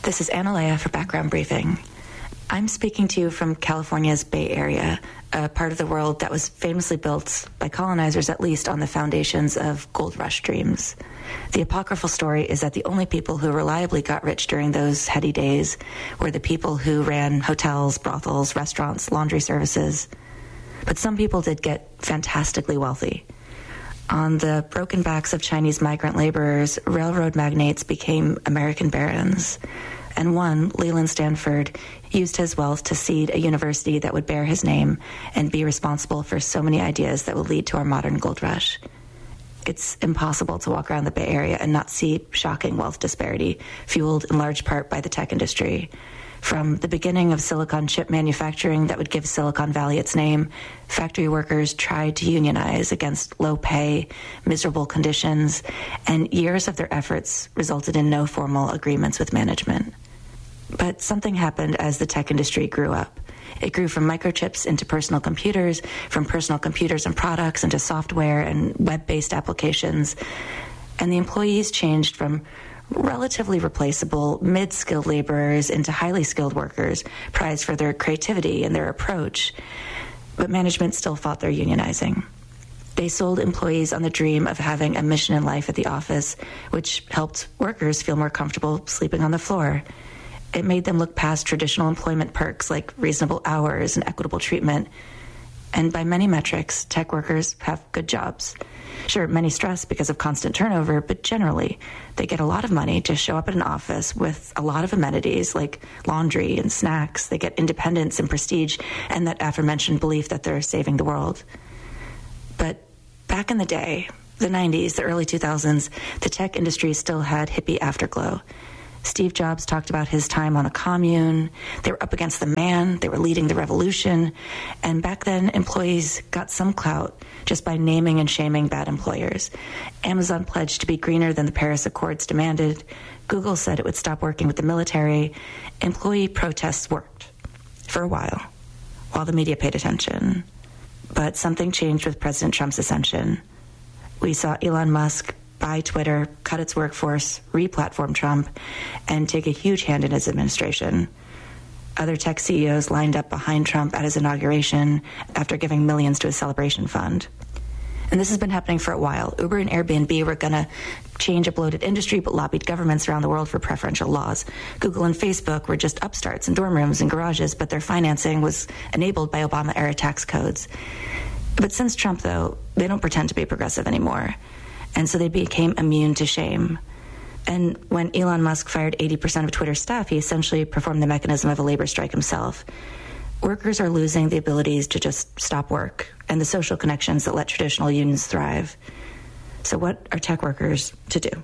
This is Analea for Background Briefing. I'm speaking to you from California's Bay Area, a part of the world that was famously built by colonizers, at least on the foundations of gold rush dreams. The apocryphal story is that the only people who reliably got rich during those heady days were the people who ran hotels, brothels, restaurants, laundry services. But some people did get fantastically wealthy. On the broken backs of Chinese migrant laborers, railroad magnates became American barons. And one, Leland Stanford, used his wealth to seed a university that would bear his name and be responsible for so many ideas that would lead to our modern gold rush. It's impossible to walk around the Bay Area and not see shocking wealth disparity, fueled in large part by the tech industry. From the beginning of silicon chip manufacturing that would give Silicon Valley its name, factory workers tried to unionize against low pay, miserable conditions, and years of their efforts resulted in no formal agreements with management. But something happened as the tech industry grew up. It grew from microchips into personal computers, from personal computers and products into software and web-based applications. And the employees changed from relatively replaceable mid-skilled laborers into highly skilled workers, prized for their creativity and their approach. But management still fought their unionizing. They sold employees on the dream of having a mission in life at the office, which helped workers feel more comfortable sleeping on the floor. It made them look past traditional employment perks like reasonable hours and equitable treatment. And by many metrics, tech workers have good jobs. Sure, many stress because of constant turnover, but generally, they get a lot of money to show up at an office with a lot of amenities like laundry and snacks. They get independence and prestige and that aforementioned belief that they're saving the world. But back in the day, the 90s, the early 2000s, the tech industry still had hippie afterglow. Steve Jobs talked about his time on a commune. They were up against the man. They were leading the revolution. And back then, employees got some clout just by naming and shaming bad employers. Amazon pledged to be greener than the Paris Accords demanded. Google said it would stop working with the military. Employee protests worked for a while the media paid attention. But something changed with President Trump's ascension. We saw Elon Musk buy Twitter, cut its workforce, re-platform Trump, and take a huge hand in his administration. Other tech CEOs lined up behind Trump at his inauguration after giving millions to his celebration fund. And this has been happening for a while. Uber and Airbnb were going to change a bloated industry, but lobbied governments around the world for preferential laws. Google and Facebook were just upstarts in dorm rooms and garages, but their financing was enabled by Obama-era tax codes. But since Trump, though, they don't pretend to be progressive anymore. And so they became immune to shame. And when Elon Musk fired 80% of Twitter's staff, he essentially performed the mechanism of a labor strike himself. Workers are losing the abilities to just stop work and the social connections that let traditional unions thrive. So what are tech workers to do?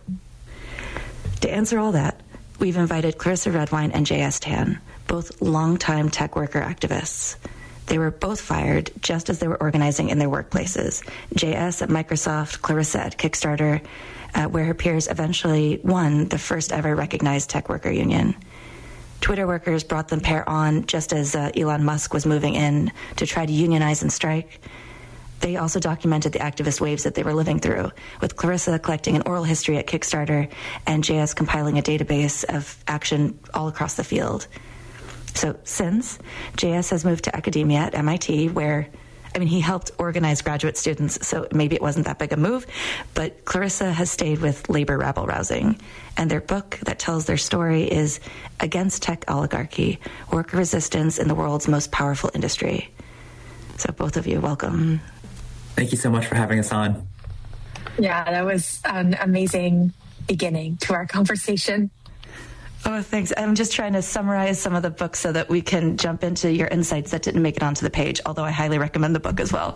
To answer all that, we've invited Clarissa Redwine and J.S. Tan, both longtime tech worker activists. They were both fired just as they were organizing in their workplaces. J.S. at Microsoft, Clarissa at Kickstarter, where her peers eventually won the first ever recognized tech worker union. Twitter workers brought the pair on just as Elon Musk was moving in to try to unionize and strike. They also documented the activist waves that they were living through, with Clarissa collecting an oral history at Kickstarter and J.S. compiling a database of action all across the field. So since, J.S. has moved to academia at MIT, where, he helped organize graduate students, so maybe it wasn't that big a move, but Clarissa has stayed with labor rabble-rousing. And their book that tells their story is Against Tech Oligarchy, Worker Resistance in the World's Most Powerful Industry. So both of you, welcome. Thank you so much for having us on. Yeah, that was an amazing beginning to our conversation. Oh, thanks. I'm just trying to summarize some of the books so that we can jump into your insights that didn't make it onto the page, although I highly recommend the book as well.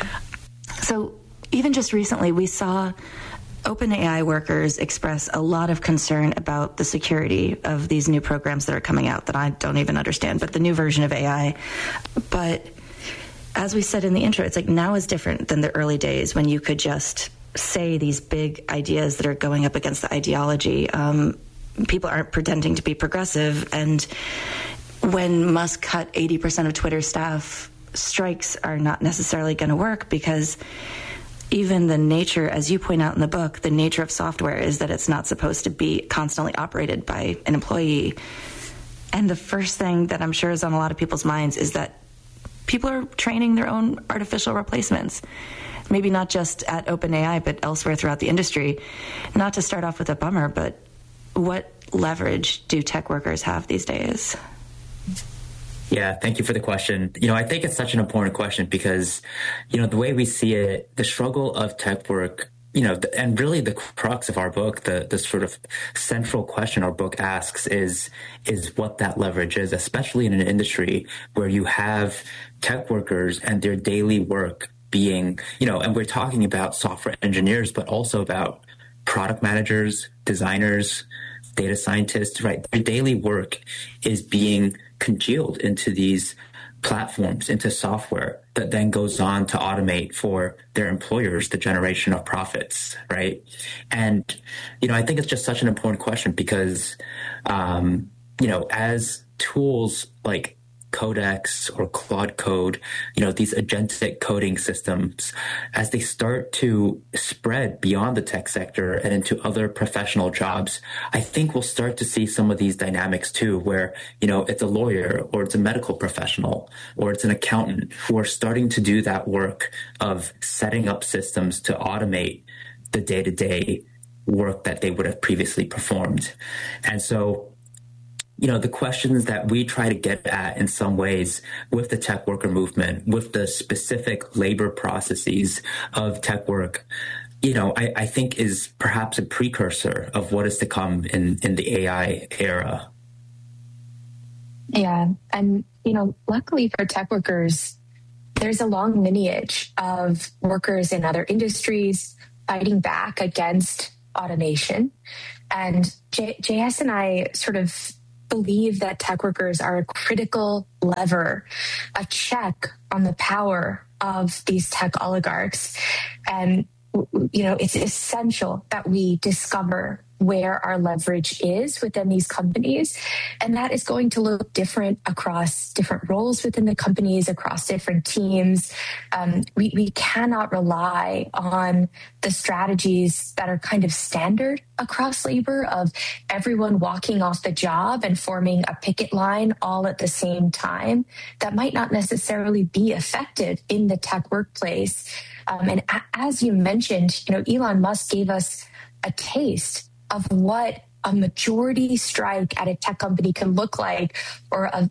So even just recently, we saw OpenAI workers express a lot of concern about the security of these new programs that are coming out that I don't even understand, but the new version of AI. But as we said in the intro, it's like now is different than the early days when you could just say these big ideas that are going up against the ideology. People aren't pretending to be progressive. And when Musk cut 80% of Twitter's staff, strikes are not necessarily going to work because even the nature, as you point out in the book, the nature of software is that it's not supposed to be constantly operated by an employee. And the first thing that I'm sure is on a lot of people's minds is that people are training their own artificial replacements. Maybe not just at OpenAI, but elsewhere throughout the industry. Not to start off with a bummer, but what leverage do tech workers have these days? Yeah, thank you for the question. I think it's such an important question because, the way we see it, the struggle of tech work, and really the crux of our book, the sort of central question our book asks is what that leverage is, especially in an industry where you have tech workers and their daily work being, and we're talking about software engineers, but also about product managers, designers, data scientists, right? Their daily work is being congealed into these platforms, into software that then goes on to automate for their employers the generation of profits, right? And, I think it's just such an important question because, as tools like Codex or Claude Code, these agentic coding systems, as they start to spread beyond the tech sector and into other professional jobs, I think we'll start to see some of these dynamics too, where, it's a lawyer or it's a medical professional or it's an accountant who are starting to do that work of setting up systems to automate the day-to-day work that they would have previously performed. And so, the questions that we try to get at in some ways with the tech worker movement, with the specific labor processes of tech work, I think is perhaps a precursor of what is to come in the AI era. Yeah. And, luckily for tech workers, there's a long lineage of workers in other industries fighting back against automation. And JS and I sort of believe that tech workers are a critical lever, a check on the power of these tech oligarchs. And, it's essential that we discover where our leverage is within these companies. And that is going to look different across different roles within the companies, across different teams. We cannot rely on the strategies that are kind of standard across labor of everyone walking off the job and forming a picket line all at the same time. That might not necessarily be effective in the tech workplace. And as you mentioned, Elon Musk gave us a taste of what a majority strike at a tech company can look like, or a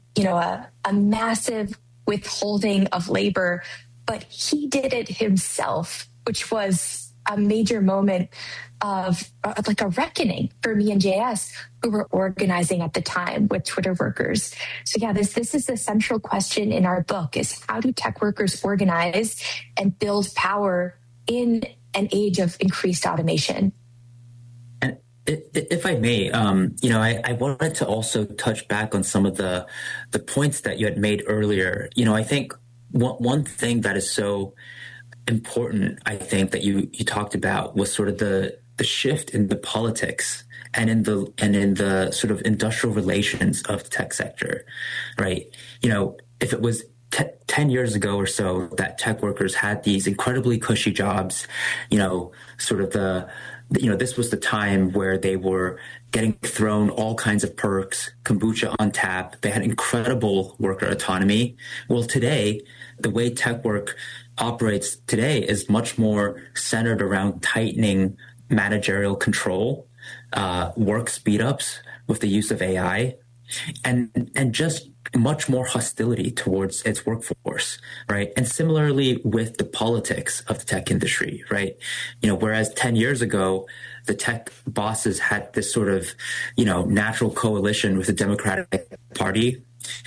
massive withholding of labor. But he did it himself, which was a major moment of like a reckoning for me and JS, who were organizing at the time with Twitter workers. So yeah, this is the central question in our book: is how do tech workers organize and build power in an age of increased automation? And if I may, I wanted to also touch back on some of the points that you had made earlier. I think one thing that is so important, I think, that you talked about was sort of the shift in the politics and in the sort of industrial relations of the tech sector, right? If it was 10 years ago or so that tech workers had these incredibly cushy jobs, sort of this was the time where they were getting thrown all kinds of perks, kombucha on tap. They had incredible worker autonomy. Well, today, the way tech work operates today is much more centered around tightening managerial control, work speed-ups with the use of AI, and just much more hostility towards its workforce, right? And similarly with the politics of the tech industry, right? Whereas 10 years ago, the tech bosses had this sort of, natural coalition with the Democratic Party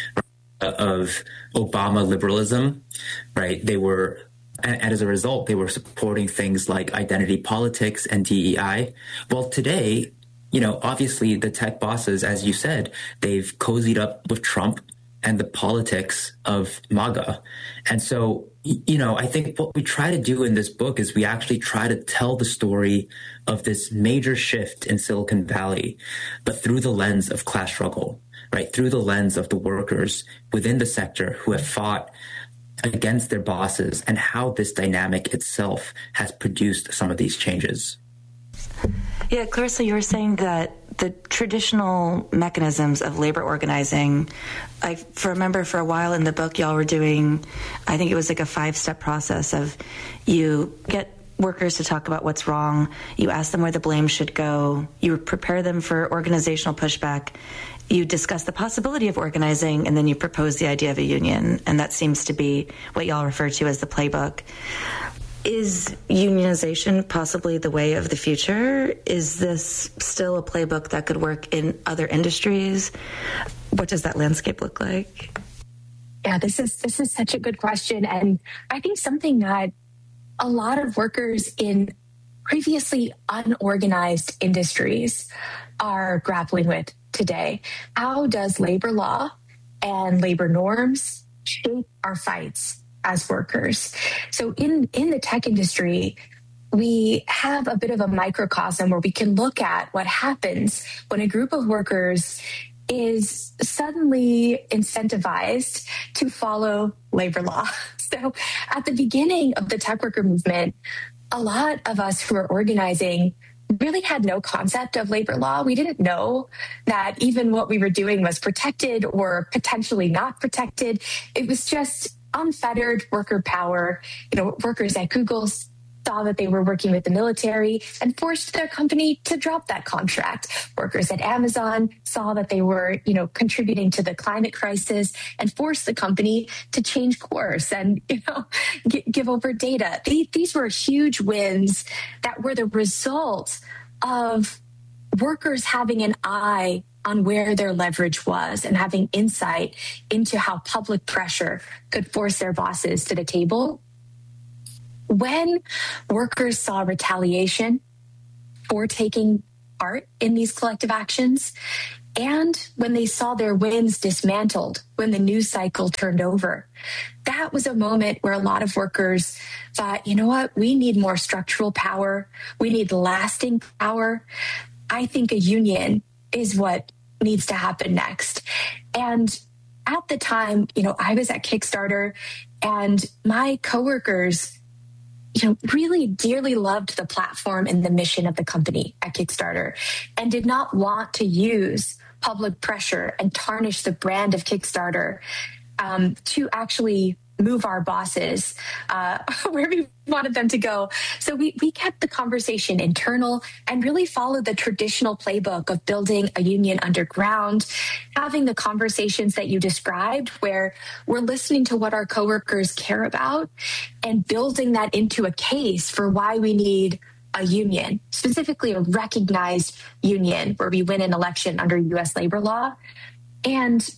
of Obama liberalism, right? And as a result, they were supporting things like identity politics and DEI. Well, today, obviously the tech bosses, as you said, they've cozied up with Trump and the politics of MAGA. And so, I think what we try to do in this book is we actually try to tell the story of this major shift in Silicon Valley, but through the lens of class struggle, right? Through the lens of the workers within the sector who have fought against their bosses, and how this dynamic itself has produced some of these changes. Yeah, Clarissa, you were saying that the traditional mechanisms of labor organizing, I remember for a while in the book, y'all were doing, I think it was like a 5-step process of you get workers to talk about what's wrong, you ask them where the blame should go, you prepare them for organizational pushback, you discuss the possibility of organizing, and then you propose the idea of a union. And that seems to be what y'all refer to as the playbook. Is unionization possibly the way of the future? Is this still a playbook that could work in other industries? What does that landscape look like? Yeah, this is such a good question. And I think something that a lot of workers in previously unorganized industries are grappling with today. How does labor law and labor norms shape our fights as workers? So in the tech industry, we have a bit of a microcosm where we can look at what happens when a group of workers is suddenly incentivized to follow labor law. So at the beginning of the tech worker movement, a lot of us who are organizing really had no concept of labor law. We didn't know that even what we were doing was protected or potentially not protected. It was just unfettered worker power. Workers at Google saw that they were working with the military and forced their company to drop that contract. Workers at Amazon saw that they were, contributing to the climate crisis and forced the company to change course and, give over data. These were huge wins that were the result of workers having an eye on where their leverage was and having insight into how public pressure could force their bosses to the table. When workers saw retaliation for taking part in these collective actions, and when they saw their wins dismantled when the news cycle turned over, that was a moment where a lot of workers thought, you know what, we need more structural power. We need lasting power. I think a union is what needs to happen next. And at the time, I was at Kickstarter, and my coworkers really dearly loved the platform and the mission of the company at Kickstarter and did not want to use public pressure and tarnish the brand of Kickstarter to actually move our bosses where we wanted them to go. So we kept the conversation internal and really followed the traditional playbook of building a union underground, having the conversations that you described where we're listening to what our coworkers care about and building that into a case for why we need a union, specifically a recognized union where we win an election under U.S. labor law. And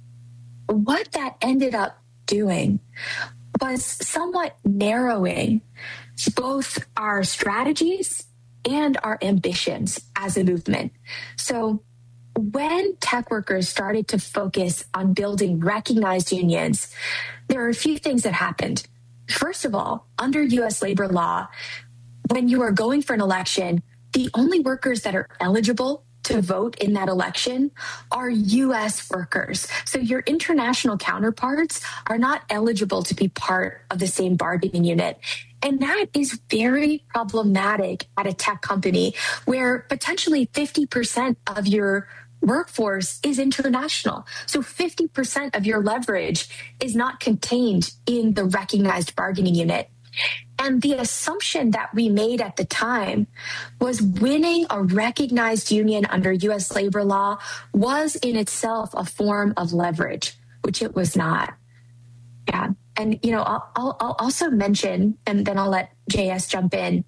what that ended up doing was somewhat narrowing both our strategies and our ambitions as a movement. So when tech workers started to focus on building recognized unions, there are a few things that happened. First of all, under U.S. labor law, when you are going for an election, the only workers that are eligible to vote in that election are U.S. workers. So your international counterparts are not eligible to be part of the same bargaining unit. And that is very problematic at a tech company where potentially 50% of your workforce is international. So 50% of your leverage is not contained in the recognized bargaining unit. And the assumption that we made at the time was winning a recognized union under U.S. labor law was in itself a form of leverage, which it was not. Yeah. And, I'll also mention, and then I'll let JS jump in,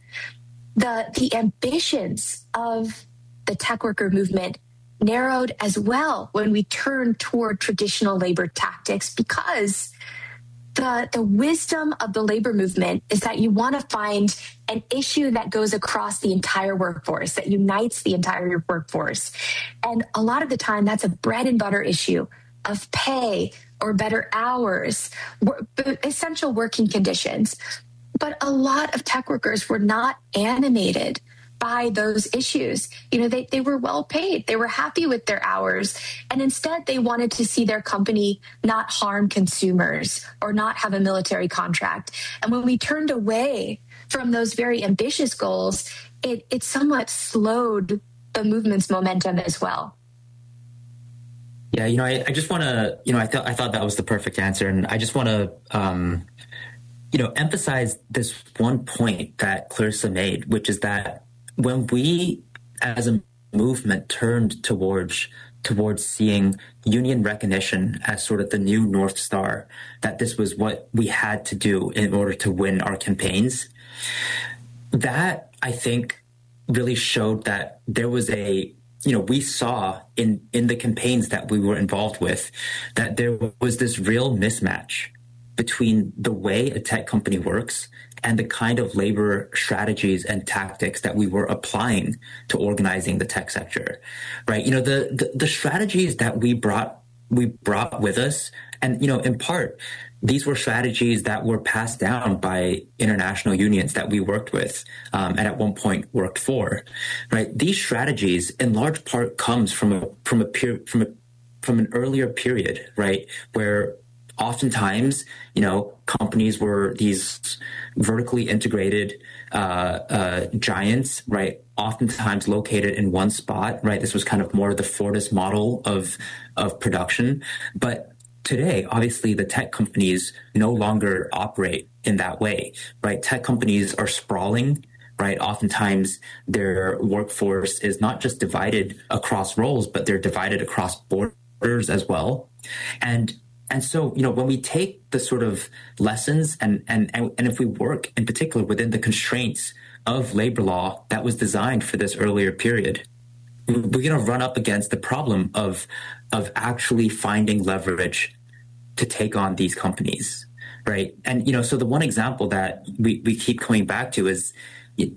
the ambitions of the tech worker movement narrowed as well when we turned toward traditional labor tactics, because the wisdom of the labor movement is that you want to find an issue that goes across the entire workforce, that unites the entire workforce. And a lot of the time, that's a bread and butter issue of pay or better hours, essential working conditions. But a lot of tech workers were not animated by those issues. They were well paid. They were happy with their hours. And instead, they wanted to see their company not harm consumers or not have a military contract. And when we turned away from those very ambitious goals, it somewhat slowed the movement's momentum as well. Yeah, I just want to, I thought that was the perfect answer. And I just want to, emphasize this one point that Clarissa made, which is that when we as a movement turned towards seeing union recognition as sort of the new North Star, that this was what we had to do in order to win our campaigns, that I think really showed that there was we saw in the campaigns that we were involved with, that there was this real mismatch between the way a tech company works and the kind of labor strategies and tactics that we were applying to organizing the tech sector, right? The strategies that we brought with us, and, in part, these were strategies that were passed down by international unions that we worked with, and at one point worked for, right? These strategies, in large part, comes from an earlier period, right, where oftentimes, companies were these vertically integrated giants, right? Oftentimes located in one spot, right? This was kind of more the Fordist model of production, but today, obviously, the tech companies no longer operate in that way, right? Tech companies are sprawling, right? Oftentimes, their workforce is not just divided across roles, but they're divided across borders as well. And so, when we take the sort of lessons and if we work in particular within the constraints of labor law that was designed for this earlier period, we're going to run up against the problem of actually finding leverage to take on these companies, right? And, so the one example that we keep coming back to is, in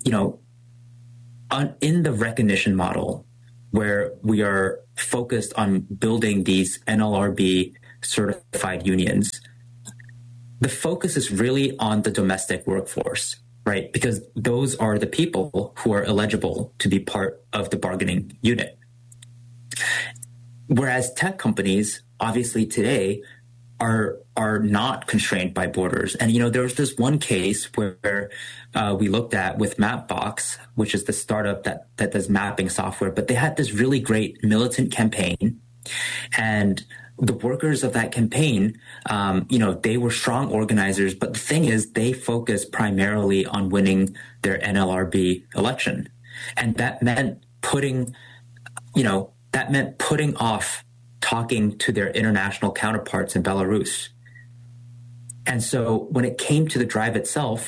the recognition model, where we are focused on building these NLRB certified unions, the focus is really on the domestic workforce, right? Because those are the people who are eligible to be part of the bargaining unit. Whereas tech companies, obviously today, are not constrained by borders. And, there was this one case where we looked at with Mapbox, which is the startup that does mapping software, but they had this really great militant campaign. And the workers of that campaign, they were strong organizers, but the thing is, they focused primarily on winning their NLRB election. And that meant putting off talking to their international counterparts in Belarus. And so when it came to the drive itself,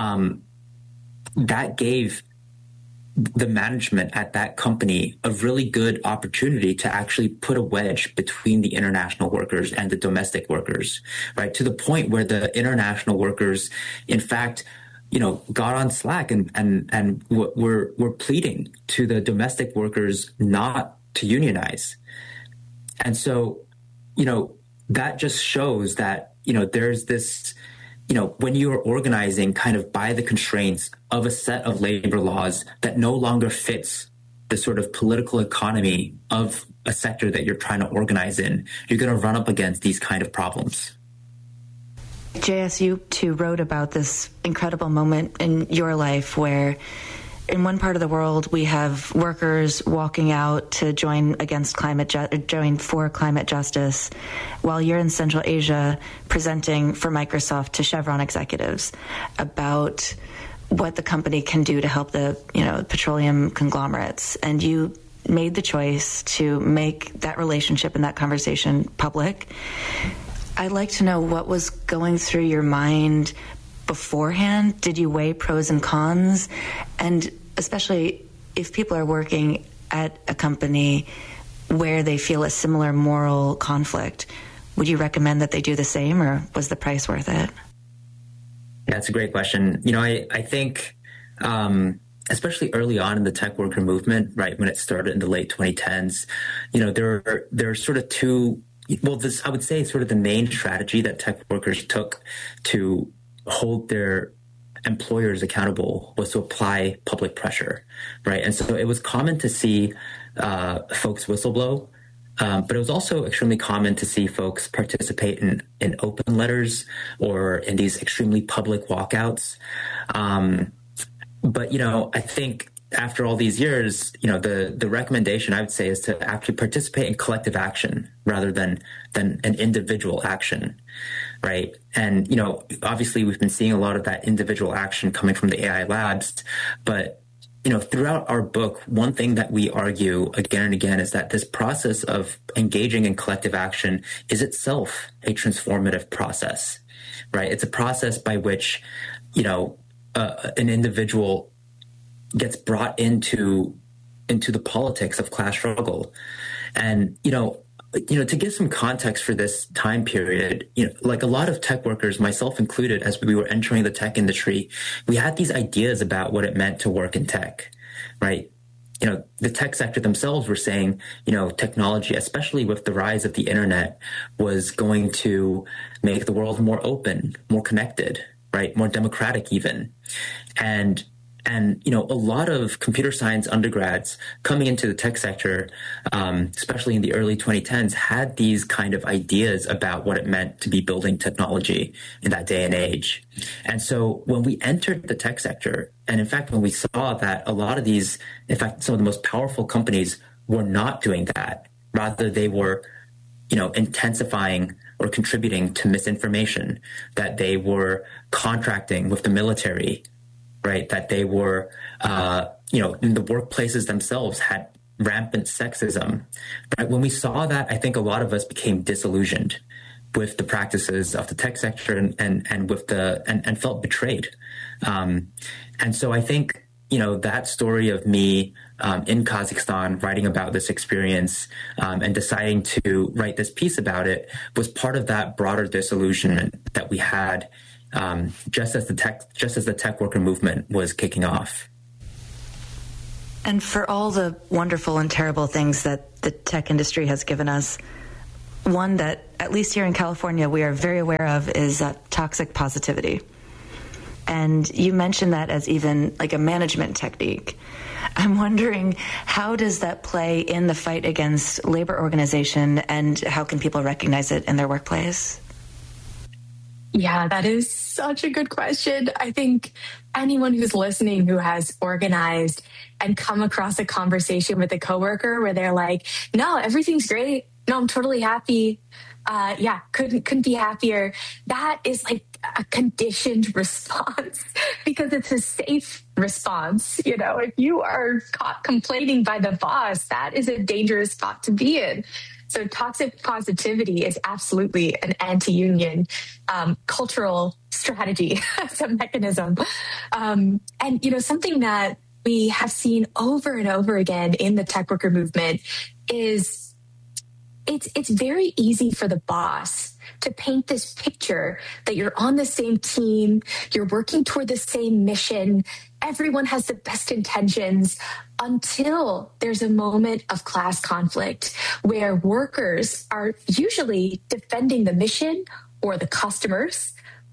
that gave the management at that company a really good opportunity to actually put a wedge between the international workers and the domestic workers, right? To the point where the international workers, in fact, got on slack and were pleading to the domestic workers not to unionize. And so, that just shows that, there's this, when you are organizing kind of by the constraints of a set of labor laws that no longer fits the sort of political economy of a sector that you're trying to organize in, you're going to run up against these kind of problems. JS, too wrote about this incredible moment in your life where in one part of the world, we have workers walking out to join for climate justice, while you're in Central Asia presenting for Microsoft to Chevron executives about what the company can do to help the petroleum conglomerates. And you made the choice to make that relationship and that conversation public. I'd like to know what was going through your mind beforehand. Did you weigh pros and cons? And especially if people are working at a company where they feel a similar moral conflict, would you recommend that they do the same, or was the price worth it? Yeah, that's a great question. I think, especially early on in the tech worker movement, right, when it started in the late 2010s, there are sort of two, I would say sort of the main strategy that tech workers took to hold their employers accountable was to apply public pressure, right? And so it was common to see folks whistleblow, but it was also extremely common to see folks participate in open letters or in these extremely public walkouts. But, I think after all these years, the recommendation I would say is to actually participate in collective action rather than an individual action, right? And, obviously we've been seeing a lot of that individual action coming from the AI labs, but throughout our book, one thing that we argue again and again is that this process of engaging in collective action is itself a transformative process, right? It's a process by which, an individual gets brought into the politics of class struggle. And, to give some context for this time period, like a lot of tech workers, myself included, as we were entering the tech industry, we had these ideas about what it meant to work in tech, right? The tech sector themselves were saying, technology, especially with the rise of the internet, was going to make the world more open, more connected, right? More democratic even. And a lot of computer science undergrads coming into the tech sector, especially in the early 2010s, had these kind of ideas about what it meant to be building technology in that day and age. And so when we entered the tech sector, and in fact, when we saw that a lot of these, in fact, some of the most powerful companies were not doing that, rather they were, intensifying or contributing to misinformation, that they were contracting with the military, right? That they were, in the workplaces themselves had rampant sexism. Right? When we saw that, I think a lot of us became disillusioned with the practices of the tech sector and felt betrayed. And so I think, that story of me in Kazakhstan writing about this experience and deciding to write this piece about it was part of that broader disillusionment that we had just as the tech worker movement was kicking off. And for all the wonderful and terrible things that the tech industry has given us, one that, at least here in California, we are very aware of is toxic positivity. And you mentioned that as even like a management technique. I'm wondering, how does that play in the fight against labor organization, and how can people recognize it in their workplace? Yeah, that is such a good question. I think anyone who's listening who has organized and come across a conversation with a coworker where they're like, no, everything's great. No, I'm totally happy. Couldn't be happier. That is like a conditioned response because it's a safe response. If you are caught complaining by the boss, that is a dangerous spot to be in. So toxic positivity is absolutely an anti-union cultural strategy as a mechanism. And, something that we have seen over and over again in the tech worker movement is it's very easy for the boss to paint this picture that you're on the same team, you're working toward the same mission, everyone has the best intentions, until there's a moment of class conflict where workers are usually defending the mission or the customers.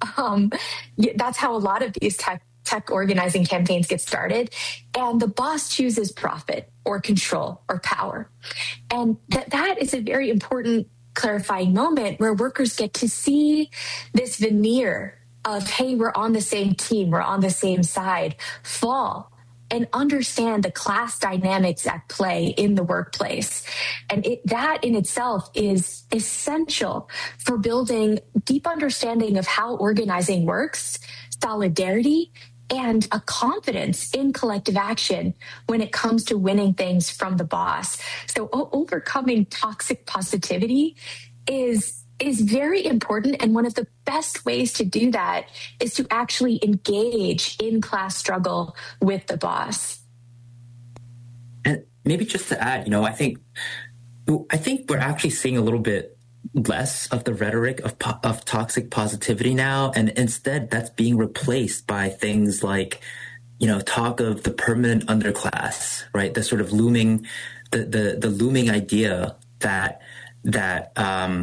That's how a lot of these tech organizing campaigns get started. And the boss chooses profit or control or power. And that is a very important clarifying moment where workers get to see this veneer of, hey, we're on the same team, we're on the same side, fall and understand the class dynamics at play in the workplace. And that in itself is essential for building deep understanding of how organizing works, solidarity, and a confidence in collective action when it comes to winning things from the boss. So overcoming toxic positivity is very important. And one of the best ways to do that is to actually engage in class struggle with the boss. And maybe just to add, I think we're actually seeing a little bit less of the rhetoric of toxic positivity now, and instead that's being replaced by things like, talk of the permanent underclass, right? The sort of looming, the looming idea that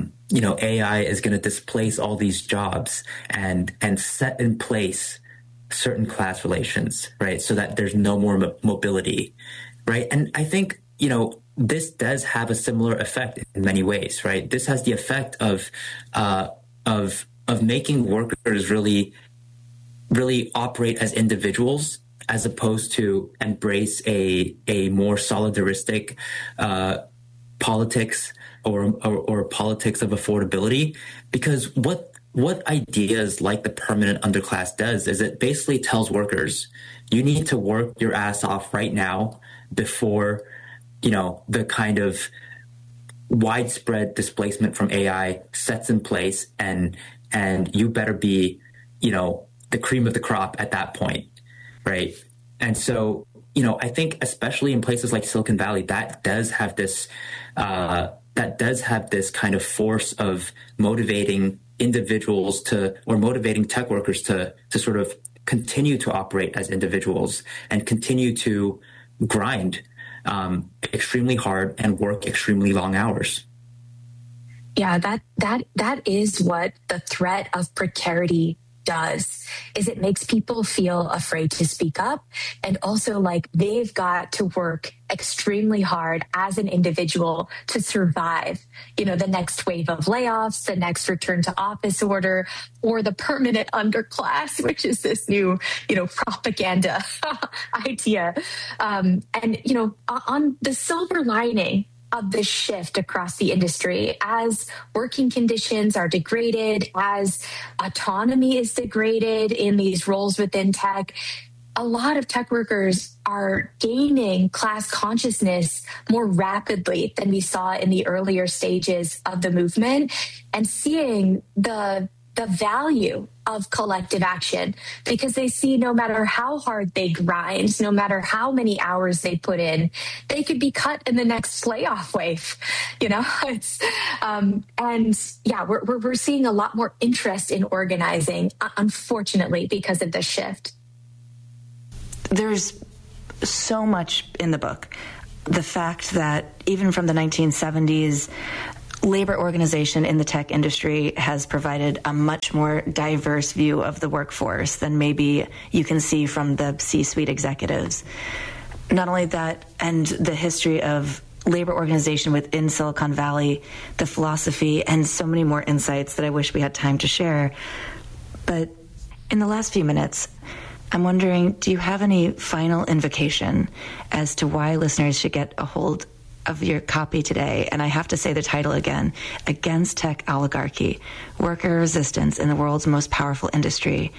AI is going to displace all these jobs and set in place certain class relations, right? So that there's no more mobility, right? And I think, this does have a similar effect in many ways, right? This has the effect of making workers really, really operate as individuals, as opposed to embrace a more solidaristic politics or politics of affordability. Because what ideas like the permanent underclass does is it basically tells workers, you need to work your ass off right now before, the kind of widespread displacement from AI sets in place, and you better be, the cream of the crop at that point, right? And so, I think especially in places like Silicon Valley, that does have this kind of force of motivating individuals or motivating tech workers to sort of continue to operate as individuals and continue to grind extremely hard and work extremely long hours. Yeah, that is what the threat of precarity does, is it makes people feel afraid to speak up, and also like they've got to work extremely hard as an individual to survive, the next wave of layoffs, the next return to office order, or the permanent underclass, which is this new, propaganda idea. And, on the silver lining of this shift across the industry, as working conditions are degraded, as autonomy is degraded in these roles within tech, a lot of tech workers are gaining class consciousness more rapidly than we saw in the earlier stages of the movement, and seeing the value of collective action, because they see no matter how hard they grind, no matter how many hours they put in, they could be cut in the next layoff wave. We're seeing a lot more interest in organizing, unfortunately, because of the shift. There's so much in the book. The fact that even from the 1970s, labor organization in the tech industry has provided a much more diverse view of the workforce than maybe you can see from the C-suite executives. Not only that, and the history of labor organization within Silicon Valley, the philosophy, and so many more insights that I wish we had time to share. But in the last few minutes, I'm wondering, do you have any final invocation as to why listeners should get a hold of your copy today? And I have to say the title again: Against Tech Oligarchy, Worker Resistance in the World's Most Powerful Industry.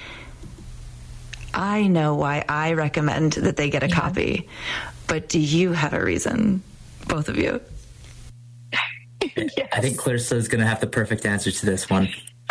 I know why I recommend that they get a copy, but do you have a reason, both of you? Yes. I think Clarissa is going to have the perfect answer to this one.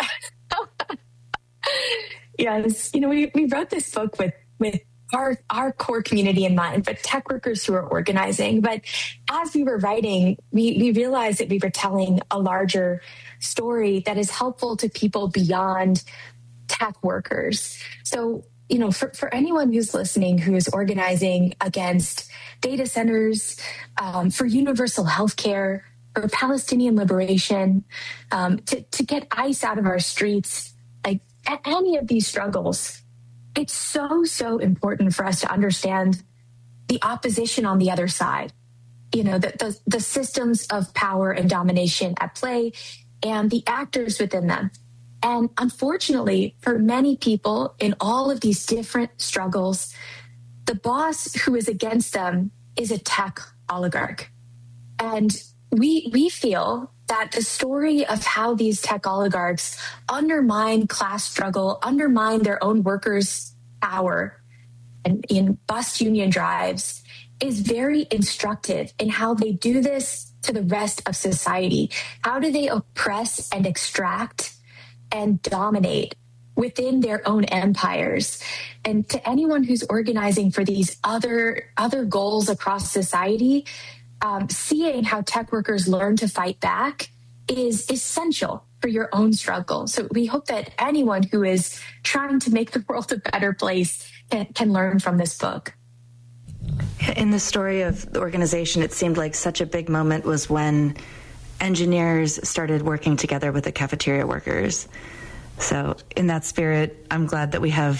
Yes, we wrote this book with our core community in mind, but tech workers who are organizing. But as we were writing, we realized that we were telling a larger story that is helpful to people beyond tech workers. So, for anyone who's listening, who is organizing against data centers, for universal healthcare, for Palestinian liberation, to get ICE out of our streets, like any of these struggles, it's so important for us to understand the opposition on the other side, the systems of power and domination at play and the actors within them. And unfortunately, for many people in all of these different struggles, the boss who is against them is a tech oligarch. And we feel that the story of how these tech oligarchs undermine class struggle, undermine their own workers' power, and in bust union drives is very instructive in how they do this to the rest of society. How do they oppress and extract and dominate within their own empires? And to anyone who's organizing for these other goals across society, seeing how tech workers learn to fight back is essential for your own struggle. So we hope that anyone who is trying to make the world a better place can learn from this book. In the story of the organization, it seemed like such a big moment was when engineers started working together with the cafeteria workers. So in that spirit, I'm glad that we have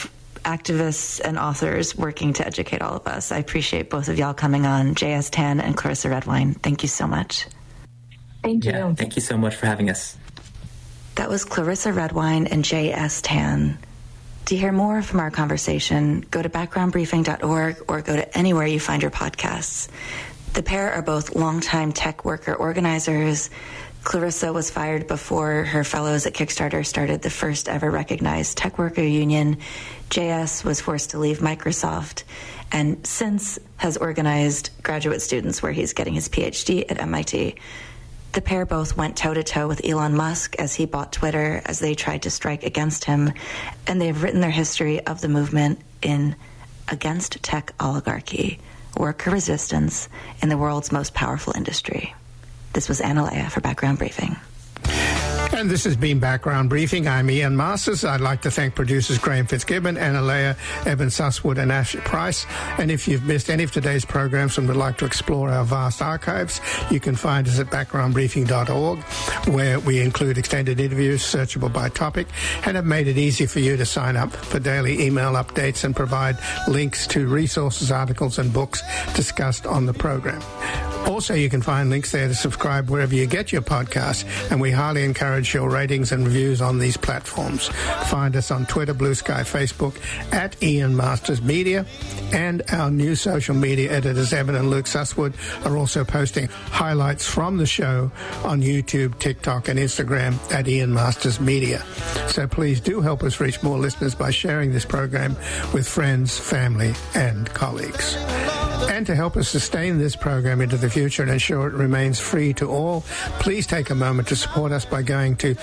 activists and authors working to educate all of us. I appreciate both of y'all coming on, J.S. Tan and Clarissa Redwine. Thank you so much. Thank you. Yeah, thank you so much for having us. That was Clarissa Redwine and J.S. Tan. To hear more from our conversation, go to backgroundbriefing.org or go to anywhere you find your podcasts. The pair are both longtime tech worker organizers. Clarissa was fired before her fellows at Kickstarter started the first ever recognized tech worker union. JS was forced to leave Microsoft and since has organized graduate students where he's getting his PhD at MIT. The pair both went toe-to-toe with Elon Musk as he bought Twitter as they tried to strike against him, and they've written their history of the movement in Against Tech Oligarchy, Worker Resistance in the World's Most Powerful Industry. This was Anna Leah for Background Briefing. And this has been Background Briefing. I'm Ian Masters. I'd like to thank producers Graham Fitzgibbon, Anna Leah, Evan Susswood, and Ashley Price. And if you've missed any of today's programs and would like to explore our vast archives, you can find us at backgroundbriefing.org, where we include extended interviews searchable by topic and have made it easy for you to sign up for daily email updates and provide links to resources, articles, and books discussed on the program. Also, you can find links there to subscribe wherever you get your podcasts, and we highly encourage your ratings and reviews on these platforms. Find us on Twitter, Blue Sky, Facebook, at Ian Masters Media, and our new social media editors, Evan and Luke Susswood, are also posting highlights from the show on YouTube, TikTok, and Instagram at Ian Masters Media. So please do help us reach more listeners by sharing this program with friends, family, and colleagues. And to help us sustain this program into the future and ensure it remains free to all, please take a moment to support us by going to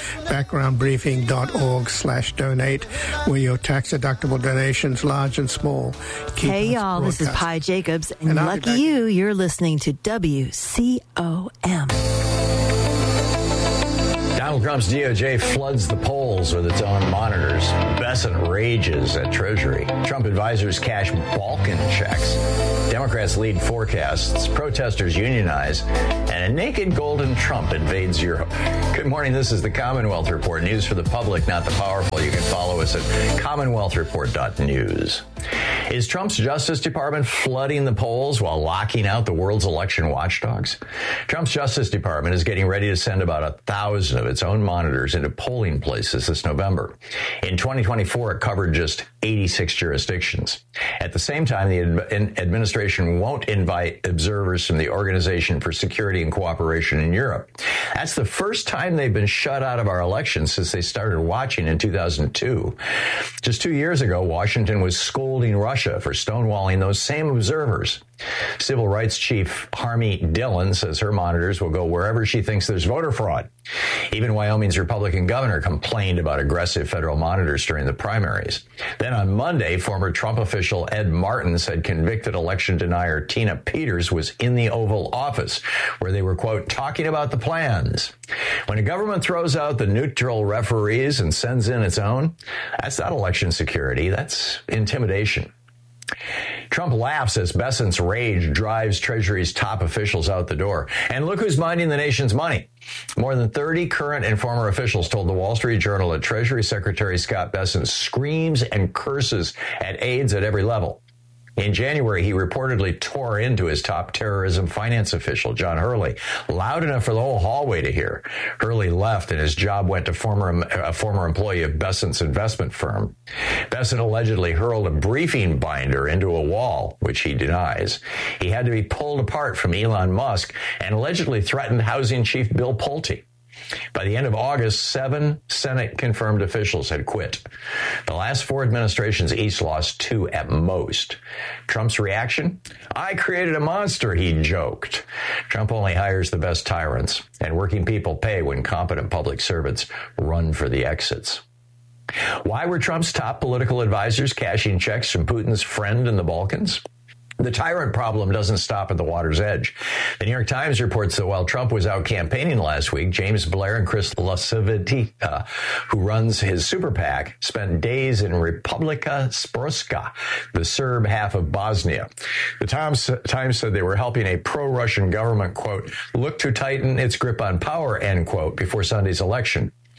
backgroundbriefing.org/donate, where your tax-deductible donations, large and small, keep Hey, y'all, this is Pi Jacobs, and lucky you're listening to WCOM. Donald Trump's DOJ floods the polls with its own monitors. Bessent rages at Treasury. Trump advisors cash Balkan checks. Democrats lead forecasts. Protesters unionize. And a naked golden Trump invades Europe. Good morning. This is the Commonwealth Report. News for the public, not the powerful. You can follow us at commonwealthreport.news. Is Trump's Justice Department flooding the polls while locking out the world's election watchdogs? Trump's Justice Department is getting ready to send about 1,000 of its own monitors into polling places this November. In 2024, it covered just 86 jurisdictions. At the same time, the administration won't invite observers from the Organization for Security and Cooperation in Europe. That's the first time they've been shut out of our elections since they started watching in 2002. Just 2 years ago, Washington was scolding Russia for stonewalling those same observers. Civil rights chief Harmy Dillon says her monitors will go wherever she thinks there's voter fraud. Even Wyoming's Republican governor complained about aggressive federal monitors during the primaries. Then on Monday, former Trump official Ed Martin said convicted election denier Tina Peters was in the Oval Office, where they were, quote, talking about the plans. When a government throws out the neutral referees and sends in its own, that's not election security, that's intimidation. Trump laughs as Bessent's rage drives Treasury's top officials out the door. And look who's minding the nation's money. More than 30 current and former officials told the Wall Street Journal that Treasury Secretary Scott Bessent screams and curses at aides at every level. In January, he reportedly tore into his top terrorism finance official, John Hurley, loud enough for the whole hallway to hear. Hurley left, and his job went to a former employee of Bessent's investment firm. Bessent allegedly hurled a briefing binder into a wall, which he denies. He had to be pulled apart from Elon Musk and allegedly threatened housing chief Bill Pulte. By the end of August, 7 Senate-confirmed officials had quit. The last 4 administrations each lost 2 at most. Trump's reaction? I created a monster, he joked. Trump only hires the best tyrants, and working people pay when competent public servants run for the exits. Why were Trump's top political advisors cashing checks from Putin's friend in the Balkans? The tyrant problem doesn't stop at the water's edge. The New York Times reports that while Trump was out campaigning last week, James Blair and Chris Lasovitica, who runs his super PAC, spent days in Republika Srpska, the Serb half of Bosnia. The Times said they were helping a pro-Russian government, quote, look to tighten its grip on power, end quote, before Sunday's election.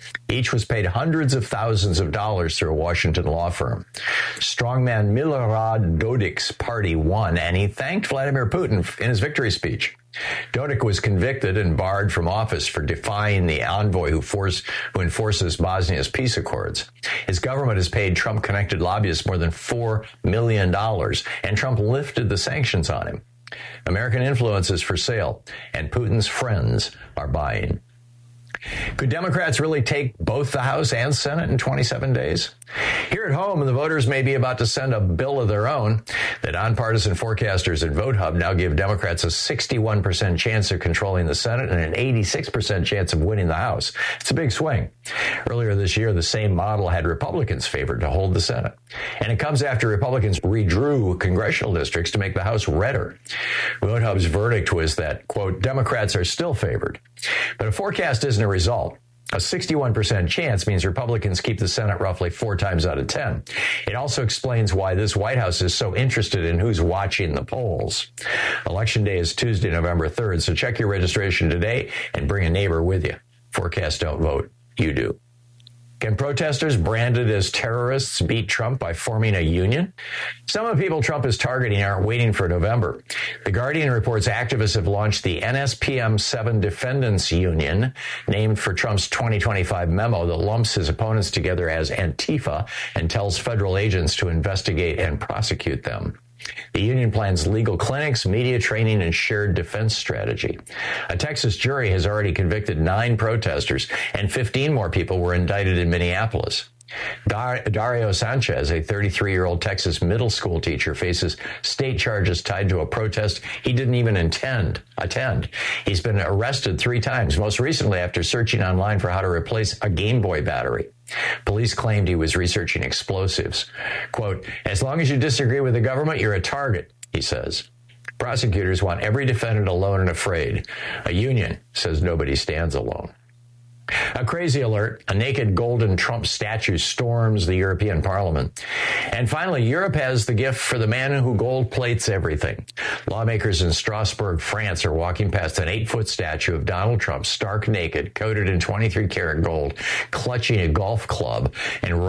Each was paid hundreds of thousands of dollars through a Washington law firm. Strongman Milorad Dodik's party won, and he thanked Vladimir Putin in his victory speech. Dodik was convicted and barred from office for defying the envoy who enforces Bosnia's peace accords. His government has paid Trump-connected lobbyists more than $4 million, and Trump lifted the sanctions on him. American influence is for sale, and Putin's friends are buying. Could Democrats really take both the House and Senate in 27 days? Here at home, the voters may be about to send a bill of their own. The nonpartisan forecasters at VoteHub now give Democrats a 61% chance of controlling the Senate and an 86% chance of winning the House. It's a big swing. Earlier this year, the same model had Republicans favored to hold the Senate. And it comes after Republicans redrew congressional districts to make the House redder. VoteHub's verdict was that, quote, Democrats are still favored. But a forecast isn't a result. A 61% chance means Republicans keep the Senate roughly 4 times out of 10. It also explains why this White House is so interested in who's watching the polls. Election day is Tuesday, November 3rd, so check your registration today and bring a neighbor with you. Forecasts don't vote. You do. Can protesters branded as terrorists beat Trump by forming a union? Some of the people Trump is targeting aren't waiting for November. The Guardian reports activists have launched the NSPM 7 Defendants Union, named for Trump's 2025 memo that lumps his opponents together as Antifa and tells federal agents to investigate and prosecute them. The union plans legal clinics, media training, and shared defense strategy. A Texas jury has already convicted 9 protesters, and 15 more people were indicted in Minneapolis. Dario Sanchez, a 33-year-old Texas middle school teacher, faces state charges tied to a protest he didn't even attend. He's been arrested 3 times, most recently after searching online for how to replace a Game Boy battery. Police claimed he was researching explosives. Quote, as long as you disagree with the government, you're a target, he says. Prosecutors want every defendant alone and afraid. A union says nobody stands alone. A crazy alert, a naked golden Trump statue storms the European Parliament. And finally, Europe has the gift for the man who gold plates everything. Lawmakers in Strasbourg, France are walking past an 8-foot statue of Donald Trump, stark naked, coated in 23-karat gold, clutching a golf club and